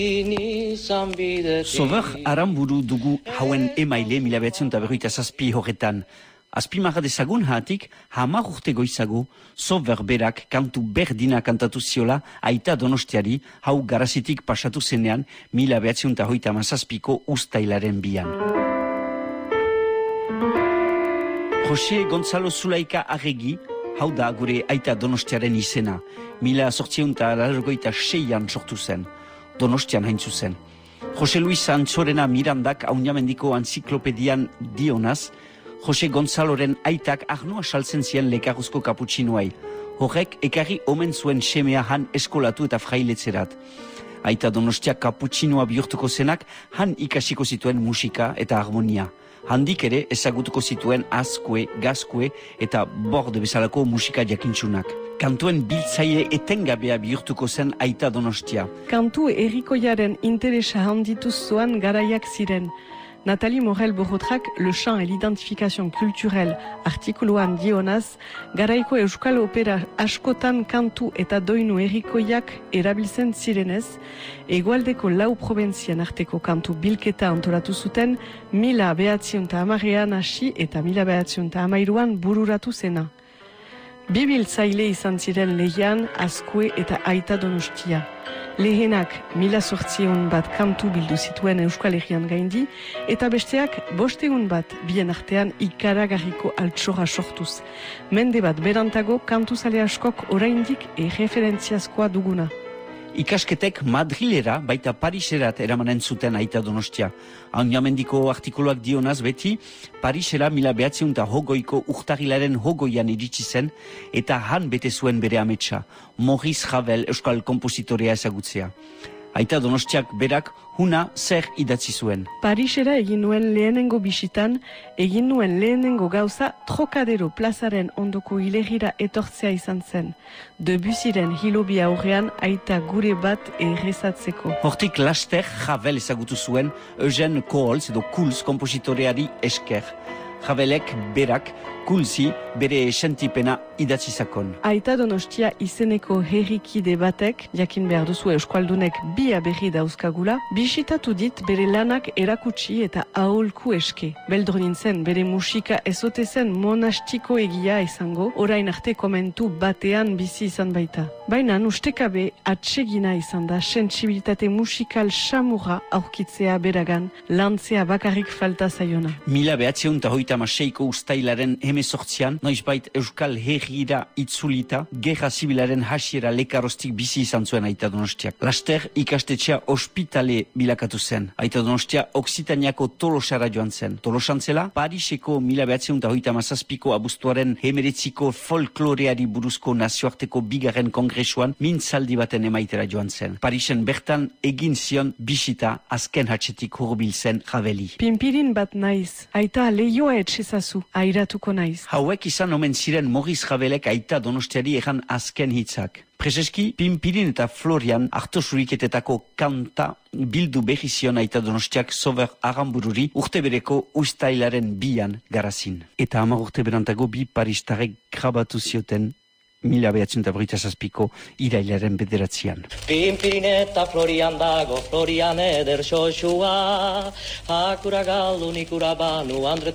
Sober Aramburu dugu hauen emaile 1957 horretan. Azpimarra dezagun hatik, 10 urte goizago, Sober berak kantu berdina kantatu ziola aita Donostiari, hau garazitik pasatu zenean 1957ko uztailaren bian. Jose Gonzalo Zulaika Arregi, hau da gure aita Donostiaren izena, 1996an sortu zen, Donostian hain zuzen. Jose Luis Antxorena Mirandak Auniamendiko Anziklopedian dionaz, Jose Gonzaloren aitak arnoa saltzen zien lekaruzko kaputxinoai. Horrek ekarri omen zuen semea han eskolatu eta frailetzerat. Aita Donostia kaputxinoa bihurtuko zenak han ikasiko zituen musika eta harmonia. Handik ere ezagutuko zituen azkue, gazkue eta borde bezalako musika jakintsunak. Kantuen biltzaile etengabea bihurtuko zen aita Donostia. Kantu errikoiaren interesa handituz zuen garaiak ziren. Nathalie Morel-Borotrak, Le chant et l'identification culturelle artikuluan dionaz, garaiko euskal opera askotan kantu eta doinu errikoiak erabiltzen zirenez, hegoaldeko 4 probentzian arteko kantu bilketa antolatu zuten 1910an hasi eta 1913an bururatu zena. Bi biltzaile izan ziren lehian, azkue eta aita Donostia. Lehenak 1800 bat kantu bildu zituen Euskal Herrian gaindi, eta besteak 500 bat bien artean ikaragarriko altxora sortuz. Mende bat berantago kantuzale askok oraindik erreferentziazkoa duguna. Ikasketek Madrilera baita Pariserat eramanen zuten aita Donostia. Auniamendiko artikuluak dionaz beti, Parisera 1920ko urtarrilaren hogoian iritsi zen eta han bete zuen bere ametsa, Maurice Ravel euskal kompositorea ezagutzea. Aita Donostiak berak huna zer idatzi zuen. Parisera egin nuen lehenengo bisitan, egin nuen lehenengo gauza Trocadero plazaren ondoko hilegira etortzea izan zen. Debussyren hilobi aurrean aita gure bat errezatzeko. Hortik laster Ravel ezagutu zuen Eugène Coles edo Kuls kompositoreari esker. Ravelek berak Kulsi bere sentipena idatzi zakon. Aita Donostia izeneko herrikide batek, jakin behar duzu euskaldunek bi aberri dauzkagula, bisitatu dit bere lanak erakutsi eta aholku eske. Beldro nintzen bere musika ezote zen monastiko egia izango, orain arte komentu batean bizi izan baita. Baina ustekabe atsegina izan da sentsibilitate musikal samurra aurkitzea beragan, lantzea bakarrik falta zaiona. 1936ko uztailaren 18an, noizbait Euskal Herrira itzulita, gerra zibilaren hasiera lekarostik bizi izan zuen aita Donostiak. Laster ikastetxea ospitale bilakatu zen. Aita Donostia Oksitaniako Tolosara joan zen. Tolosantzela, Pariseko 1937ko abuztuaren 19ko folkloreari buruzko nazioarteko bigarren kongresuan mintzaldi baten emaitera joan zen. Parisen bertan egin zion bisita azken hatxetik hurbil zen Raveli. Pimpirin bat naiz, aita lehioa etxezazu, airatuko naiz. Hauek izan omen ziren Maurice Ravelek aita Donostiari egan azken hitzak. Prezeski, Pimpirin eta Florian hartosuriketetako kanta bildu behi zion aita Donostiak Sober Arambururi urte bereko uztailaren bian garazin. Eta 10 urte berantago bi paristarek grabatu zioten 1927ko irailaren 9. Pimpirin eta Florian dago, Florian eder xoxua, akura galdu nikura banu, andre